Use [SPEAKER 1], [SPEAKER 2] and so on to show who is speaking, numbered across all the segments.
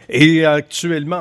[SPEAKER 1] Et actuellement,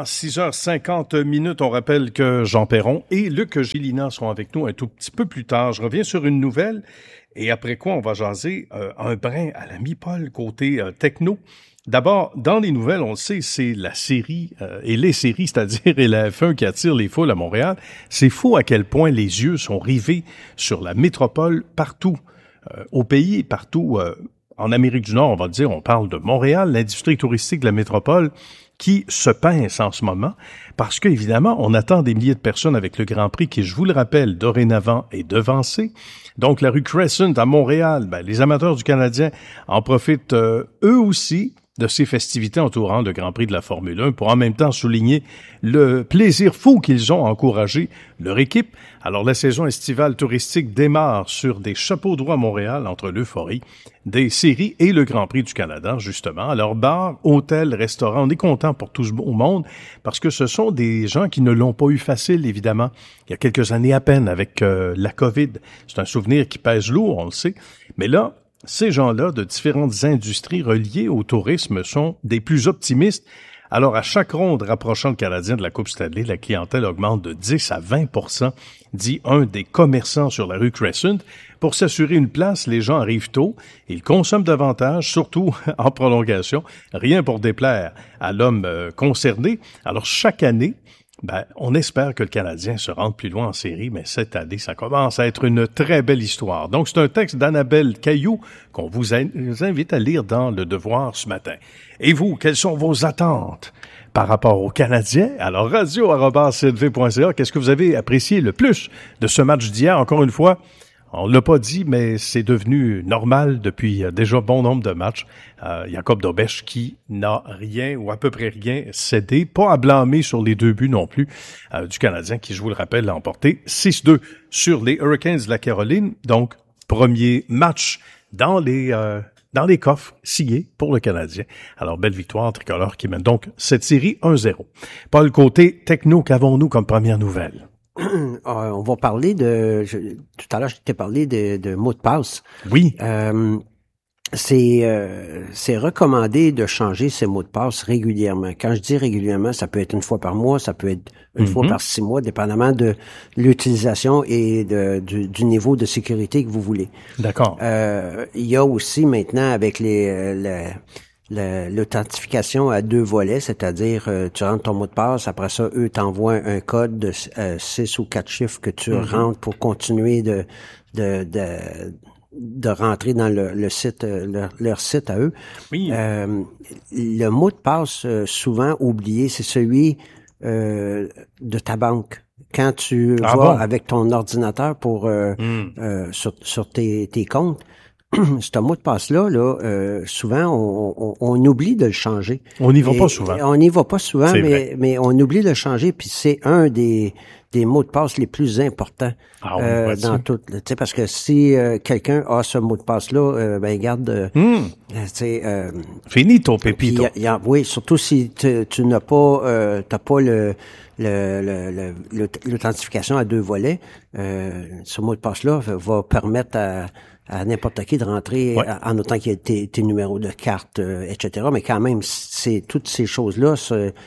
[SPEAKER 1] 6h50, on rappelle que Jean Perron et Luc Gélina seront avec nous un tout petit peu plus tard. Je reviens sur une nouvelle et après quoi on va jaser un brin à la mi-Paul côté techno. D'abord, dans les nouvelles, on le sait, c'est la série et les séries, c'est-à-dire et la F1 qui attire les foules à Montréal. C'est fou à quel point les yeux sont rivés sur la métropole partout au pays, partout en Amérique du Nord, on va dire, on parle de Montréal, l'industrie touristique de la métropole qui se pince en ce moment parce qu'évidemment, on attend des milliers de personnes avec le Grand Prix qui, je vous le rappelle, dorénavant est devancé. Donc, la rue Crescent à Montréal, les amateurs du Canadien en profitent eux aussi de ces festivités entourant le Grand Prix de la Formule 1 pour en même temps souligner le plaisir fou qu'ils ont à encourager leur équipe. Alors, la saison estivale touristique démarre sur des chapeaux de roue à Montréal entre l'euphorie des séries et le Grand Prix du Canada, justement. Alors, bars, hôtels, restaurants, on est content pour tout ce beau monde parce que ce sont des gens qui ne l'ont pas eu facile, évidemment. Il y a quelques années à peine avec la COVID. C'est un souvenir qui pèse lourd, on le sait. Mais là, ces gens-là de différentes industries reliées au tourisme sont des plus optimistes. Alors, à chaque ronde rapprochant le Canadien de la Coupe Stanley, la clientèle augmente de 10 à 20%, dit un des commerçants sur la rue Crescent. Pour s'assurer une place, les gens arrivent tôt, ils consomment davantage, surtout en prolongation, rien pour déplaire à l'homme concerné. Alors, chaque année, on espère que le Canadien se rende plus loin en série, mais cette année, ça commence à être une très belle histoire. Donc, c'est un texte d'Annabelle Caillou qu'on vous invite à lire dans Le Devoir ce matin. Et vous, quelles sont vos attentes par rapport aux Canadiens? Alors, radio@clv.ca, qu'est-ce que vous avez apprécié le plus de ce match d'hier? Encore une fois, on l'a pas dit, mais c'est devenu normal depuis déjà bon nombre de matchs. Jacob Dobèche qui n'a rien ou à peu près rien cédé, pas à blâmer sur les 2 buts non plus du Canadien qui, je vous le rappelle, l'a emporté 6-2 sur les Hurricanes de la Caroline. Donc, premier match dans les coffres sciés pour le Canadien. Alors, belle victoire tricolore qui mène donc cette série 1-0. Paul, côté techno, qu'avons-nous comme première nouvelle?
[SPEAKER 2] On va parler tout à l'heure, je t'ai parlé de mots de passe.
[SPEAKER 1] Oui.
[SPEAKER 2] C'est recommandé de changer ces mots de passe régulièrement. Quand je dis régulièrement, ça peut être une fois par mois, ça peut être une fois par 6 mois, dépendamment de l'utilisation et du niveau de sécurité que vous voulez.
[SPEAKER 1] D'accord.
[SPEAKER 2] Il y a aussi maintenant avec l'authentification à 2 volets, c'est-à-dire tu rentres ton mot de passe, après ça, eux t'envoient un code de 6 ou 4 chiffres que tu rentres pour continuer de rentrer dans le site, leur site à eux.
[SPEAKER 1] Oui.
[SPEAKER 2] Le mot de passe souvent oublié, c'est celui de ta banque. Quand tu vas avec ton ordinateur pour sur tes comptes, ce mot de passe-là, souvent, on oublie de le changer.
[SPEAKER 1] On n'y va pas souvent.
[SPEAKER 2] On n'y va pas souvent, mais on oublie de le changer, puis c'est un des mots de passe les plus importants dans tout. Tu sais, parce que si quelqu'un a ce mot de passe-là, garde,
[SPEAKER 1] fini ton pépito.
[SPEAKER 2] Oui, surtout si tu n'as pas, t'as pas l'authentification à 2 volets, ce mot de passe-là va permettre à n'importe qui de rentrer en autant qu'il y ait tes numéros de carte, etc. Mais quand même, toutes ces choses-là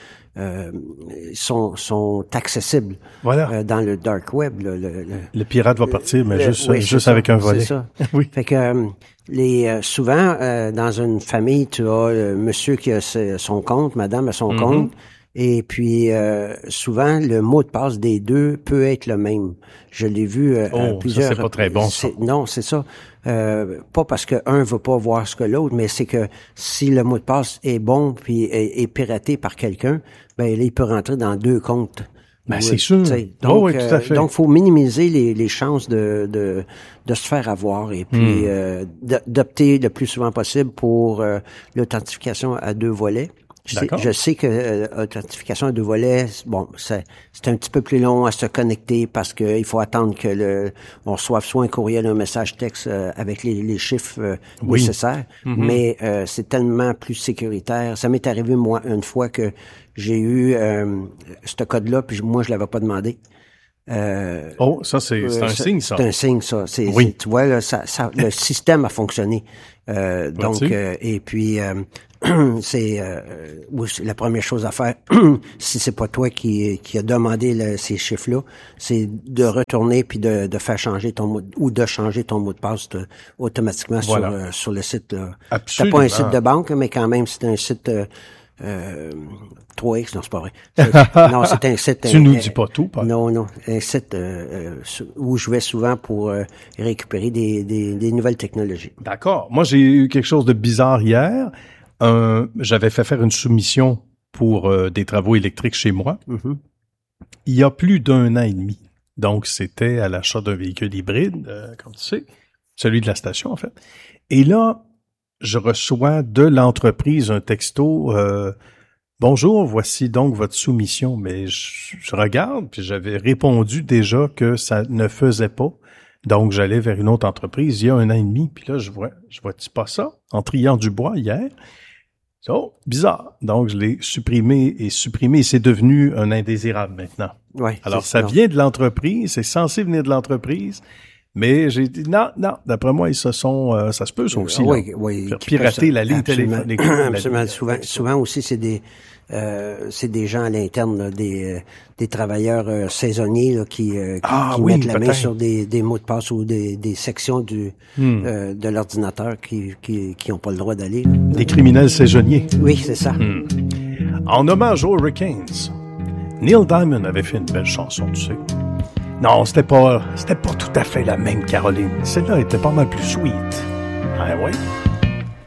[SPEAKER 2] sont accessibles dans le dark web.
[SPEAKER 1] Le pirate va partir, mais juste avec un volet.
[SPEAKER 2] C'est ça.
[SPEAKER 1] Oui.
[SPEAKER 2] Fait que souvent, dans une famille, tu as monsieur qui a son compte, madame a son compte. Et puis, souvent, le mot de passe des deux peut être le même. Je l'ai vu plusieurs...
[SPEAKER 1] ça, c'est pas très bon, ça.
[SPEAKER 2] Non, c'est ça. Pas parce que un veut pas voir ce que l'autre, mais c'est que si le mot de passe est bon puis est piraté par quelqu'un, là, il peut rentrer dans 2 comptes.
[SPEAKER 1] C'est sûr.
[SPEAKER 2] Donc,
[SPEAKER 1] oui, tout à fait.
[SPEAKER 2] Donc, faut minimiser les chances de se faire avoir et puis d'opter le plus souvent possible pour l'authentification à 2 volets. Je sais que l'authentification à 2 volets, c'est un petit peu plus long à se connecter parce que il faut attendre que on reçoive soit un courriel ou un message texte avec les chiffres nécessaires. Mais c'est tellement plus sécuritaire. Ça m'est arrivé, moi, une fois que j'ai eu ce code-là, puis moi, je l'avais pas demandé.
[SPEAKER 1] Ça, c'est un signe, ça.
[SPEAKER 2] C'est un signe, ça. Tu vois, là, le système a fonctionné. Donc, et puis, c'est la première chose à faire, si c'est pas toi qui a demandé ces chiffres-là, c'est de retourner puis de faire changer ton mot ou de changer ton mot de passe automatiquement sur le site. C'est pas un site de banque, mais quand même c'est un site 3X, non, c'est pas vrai. Non, c'est un site...
[SPEAKER 1] Tu nous dis pas tout, pas.
[SPEAKER 2] Non, un site où je vais souvent pour récupérer des nouvelles technologies.
[SPEAKER 1] D'accord. Moi, j'ai eu quelque chose de bizarre hier. J'avais fait faire une soumission pour des travaux électriques chez moi.
[SPEAKER 2] Mm-hmm.
[SPEAKER 1] Il y a plus d'1 an et demi. Donc, c'était à l'achat d'un véhicule hybride, comme tu sais, celui de la station, en fait. Et là, je reçois de l'entreprise un texto... Bonjour, voici donc votre soumission. Mais je regarde, puis j'avais répondu déjà que ça ne faisait pas. Donc, j'allais vers une autre entreprise il y a 1 an et demi. Puis là, je vois-tu pas ça? En triant du bois hier. Oh, bizarre. Donc, je l'ai supprimé. Et c'est devenu un indésirable maintenant.
[SPEAKER 2] Ouais,
[SPEAKER 1] alors, ça vient de l'entreprise. C'est censé venir de l'entreprise. Mais j'ai dit, non, d'après moi, ils se sont, ça se peut, ça aussi,
[SPEAKER 2] oui,
[SPEAKER 1] faire pirater la ligne téléphonique.
[SPEAKER 2] Absolument. Souvent aussi, c'est des gens à l'interne, là, des travailleurs saisonniers là, qui mettent la main sur des mots de passe ou des sections de l'ordinateur qui ont pas le droit d'aller. Là.
[SPEAKER 1] Des criminels saisonniers.
[SPEAKER 2] Oui, c'est ça.
[SPEAKER 1] En hommage aux Hurricanes, Neil Diamond avait fait une belle chanson, tu sais. Non, c'était pas tout à fait la même Caroline. Celle-là était pas mal plus sweet. Ah ouais?